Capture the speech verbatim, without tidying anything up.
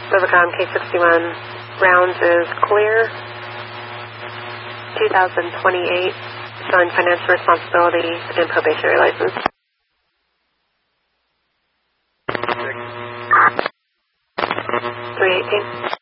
Rubicon K sixty-one rounds is clear. two thousand twenty-eight, showing financial responsibility and probationary license. three eighteen.